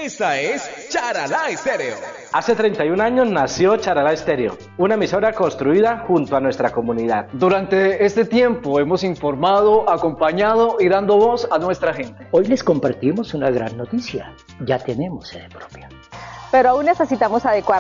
Esta es Charalá Estéreo. Hace 31 años nació Charalá Estéreo, una emisora construida junto a nuestra comunidad. Durante este tiempo hemos informado, acompañado y dando voz a nuestra gente. Hoy les compartimos una gran noticia. Ya tenemos sede propia. Pero aún necesitamos adecuar